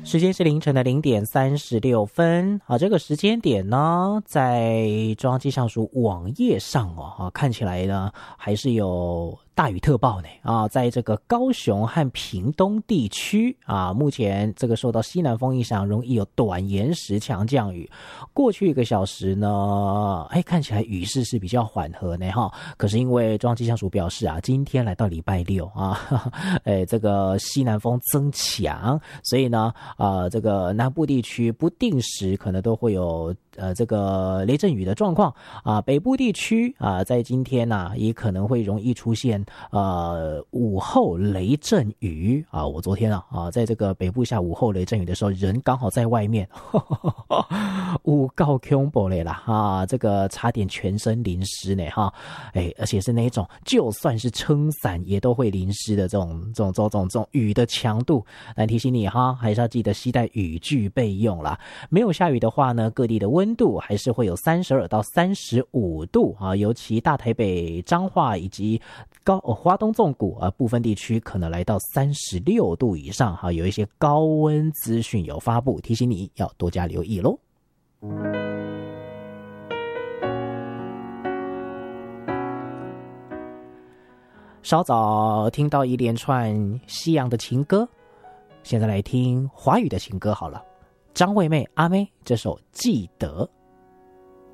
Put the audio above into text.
时间是凌晨的0:36。好，这个时间点呢，在中央气象署网页上看起来呢还是有大雨特报呢在这个高雄和屏东地区目前这个受到西南风影响，容易有短延时强降雨。过去1个小时呢，看起来雨势是比较缓和呢可是因为中央气象署表示今天来到礼拜六这个西南风增强，所以呢这个南部地区不定时可能都会有这个雷阵雨的状况北部地区在今天也可能会容易出现午后雷阵雨我昨天在这个北部下午后雷阵雨的时候，人刚好在外面有够恐怖的啦这个差点全身淋湿呢而且是那种就算是撑伞也都会淋湿的这种雨的强度。来提醒你还是要记得携带雨具备用啦。没有下雨的话呢，各地的温度还是会有32到35度尤其大台北、彰化以及花东纵谷部分地区可能来到36度以上有一些高温资讯有发布，提醒你要多加留意咯。稍早听到一连串西洋的情歌，现在来听华语的情歌好了。张惠妹阿妹这首《记得》。